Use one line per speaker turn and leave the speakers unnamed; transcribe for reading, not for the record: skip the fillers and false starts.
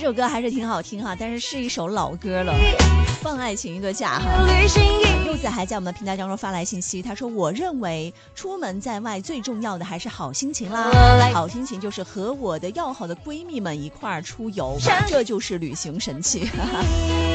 首歌还是挺好听哈，但是是一首老歌了，放爱情一个假哈。柚子还在我们的平台当中发来信息，他说我认为出门在外最重要的还是好心情啦，好心情就是和我的要好的闺蜜们一块儿出游，这就是旅行神器